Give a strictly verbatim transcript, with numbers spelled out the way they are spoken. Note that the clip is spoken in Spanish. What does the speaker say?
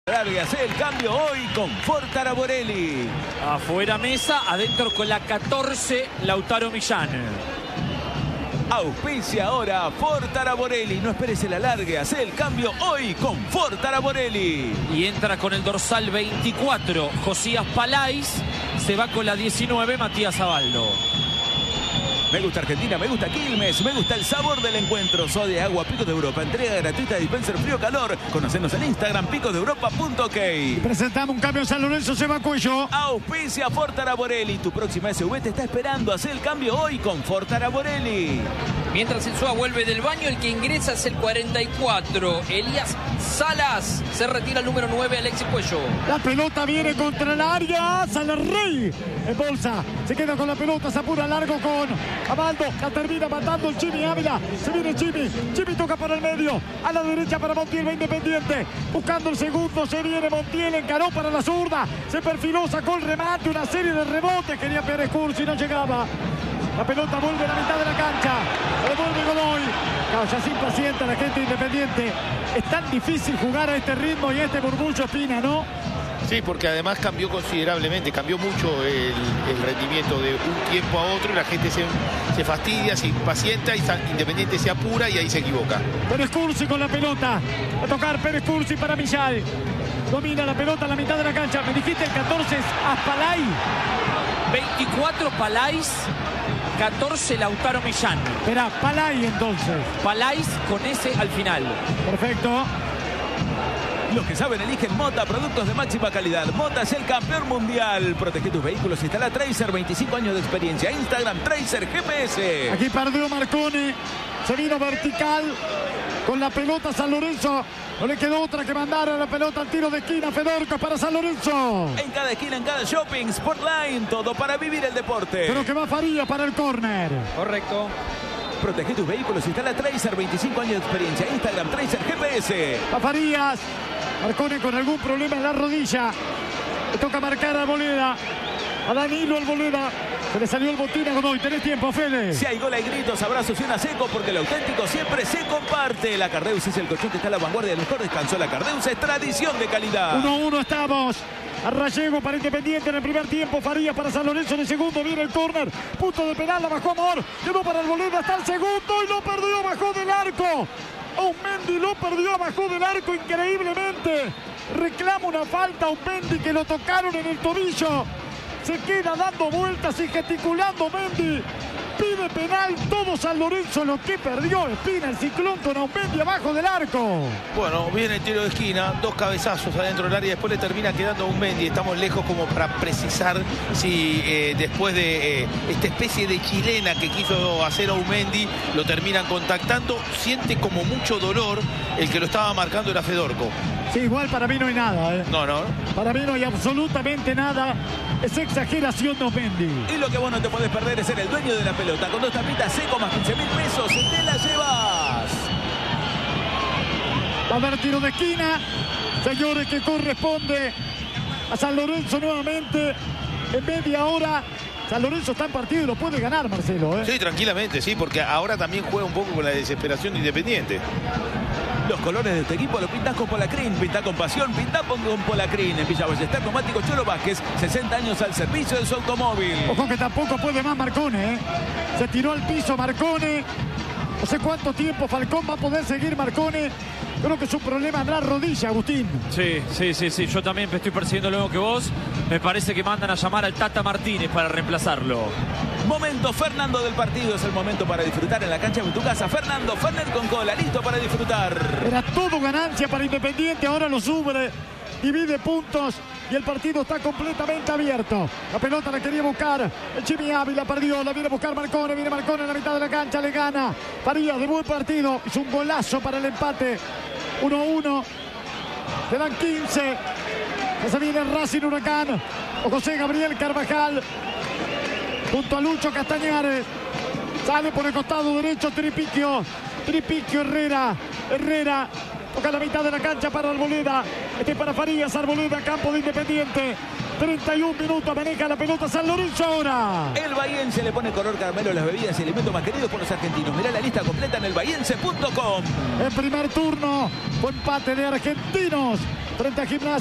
Largas el cambio hoy con Ford Araborelli. Afuera Mesa, adentro con la catorce Lautaro Millán. Auspicia ahora Ford Araborelli. No esperes el alargue, hace el cambio hoy con Ford Araborelli. Y entra con el dorsal veinticuatro Josías Palais. Se va con la diecinueve Matías Abaldo. Me gusta Argentina, me gusta Quilmes, me gusta el sabor del encuentro. Soy de Agua Picos de Europa, entrega gratuita de dispenser frío-calor. Conocenos en Instagram, picos de europa punto ok. Presentamos un cambio en San Lorenzo, se va Cuello. Auspicia Ford Araborelli. Tu próxima S U V te está esperando. Haz el cambio hoy con Ford Araborelli. Mientras el Insúa vuelve del baño, el que ingresa es el cuarenta y cuatro. Elías Salas. Se retira el número nueve, Alexis Cuello. La pelota viene contra el área. Sale Rey en bolsa. Se queda con la pelota, se apura largo con Abaldo. La termina matando el Chimi Ávila. Se viene Chimi. Chimi toca por el medio. A la derecha para Montiel, va Independiente. Buscando el segundo. Se viene Montiel. Encaró para la zurda. Se perfiló, sacó el remate. Una serie de rebotes. Quería Pérez Cursi, no llegaba. La pelota vuelve a la mitad de la cancha. Devuelve Godoy. Claro, ya se impacienta la gente Independiente. Es tan difícil jugar a este ritmo y a este murmullo, Espina, ¿no? Sí, porque además cambió considerablemente, cambió mucho el, el rendimiento de un tiempo a otro y la gente se, se fastidia, se impacienta y Independiente se apura y ahí se equivoca. Pérez Cursi con la pelota. A tocar Pérez Cursi para Millán. Domina la pelota a la mitad de la cancha. Me dijiste el catorce es Aspalay. veinticuatro Palais, catorce Lautaro Millán. Espera, Palay entonces. Palais con S al final. Perfecto. Los que saben eligen Mota, productos de máxima calidad. Mota es el campeón mundial. Protege tus vehículos. Instala Tracer, veinticinco años de experiencia. Instagram, Tracer G P S. Aquí perdió Marcone. Se vino vertical con la pelota San Lorenzo. No le quedó otra que mandar a la pelota al tiro de esquina. Fedorco para San Lorenzo. En cada esquina, en cada shopping, Sportline. Todo para vivir el deporte. Pero que va Faría para el córner. Correcto. Protege tus vehículos. Instala Tracer, veinticinco años de experiencia. Instagram, Tracer G P S. Va Farías. Marcone con algún problema en la rodilla. Le toca marcar a Arboleda. A Danilo Arboleda. Se le salió el botín a Godoy. Tenés tiempo, Fede. Si hay gol, hay gritos, abrazos y una seco, porque el auténtico siempre se comparte. La Cardeus es el colchón que está a la vanguardia. El mejor descanso. La Cardeus es tradición de calidad. uno a uno estamos. A Rallego para Independiente en el primer tiempo. Farías para San Lorenzo en el segundo. Viene el córner. Punto de penal. La bajó Amor. Quedó para Arboleda hasta el segundo. Y lo perdió. Bajó del arco. Aumendi lo perdió. Bajó del arco increíblemente. Reclama una falta. Aumendi que lo tocaron en el tobillo. Se queda dando vueltas y gesticulando Mendy. Pide penal todo San Lorenzo. Lo que perdió Espina, el ciclón con Aumendi abajo del arco. Bueno, viene el tiro de esquina, dos cabezazos adentro del área y después le termina quedando Aumendi. Estamos lejos como para precisar si eh, después de eh, esta especie de chilena que quiso hacer Aumendi, lo terminan contactando. Siente como mucho dolor. El que lo estaba marcando era Fedorco. Sí, igual para mí no hay nada, ¿eh? No, no. Para mí no hay absolutamente nada. Es exageración de Aumendi. Y lo que vos no te podés perder es ser el dueño de la pelota. Con dos tapitas seco más quince mil pesos, te la llevas. Va a haber tiro de esquina. Señores, que corresponde a San Lorenzo nuevamente. En media hora. San Lorenzo está en partido y lo puede ganar, Marcelo, ¿eh? Sí, tranquilamente, sí, porque ahora también juega un poco con la desesperación de Independiente. Los colores de este equipo lo pintás con Polacrín, pintá con pasión, pintá con Polacrín. En Villa Ballester, neumático Cholo Vázquez, sesenta años al servicio de su automóvil. Ojo que tampoco puede más Marcone, ¿eh? Se tiró al piso Marcone. No sé cuánto tiempo Falcón va a poder seguir Marcone. Creo que es un problema en la rodilla, Agustín. Sí, sí, sí, sí. Yo también estoy persiguiendo lo mismo que vos. Me parece que mandan a llamar al Tata Martínez para reemplazarlo. Momento Fernando del partido. Es el momento para disfrutar en la cancha o en tu casa. Fernando Ferner con cola, listo para disfrutar. Era todo ganancia para Independiente. Ahora lo sube, divide puntos y el partido está completamente abierto. La pelota la quería buscar el Chimi Ávila, perdió, la viene a buscar Marcone. Viene Marcone en la mitad de la cancha, le gana Farías, de buen partido. Hizo un golazo para el empate. uno a uno. Quedan quince. Ya se viene Racing Huracán. O José Gabriel Carvajal junto a Lucho Castañares. Sale por el costado derecho Tripiquio. Tripiquio Herrera. Herrera toca la mitad de la cancha para Arboleda. Este para Farías. Arboleda, campo de Independiente. treinta y un minutos, maneja la pelota San Lorenzo ahora. El bahiense le pone color caramelo a las bebidas y alimentos más queridos por los argentinos. Mirá la lista completa en el bahiense punto com. En primer turno fue empate de Argentinos frente a Gimnasia.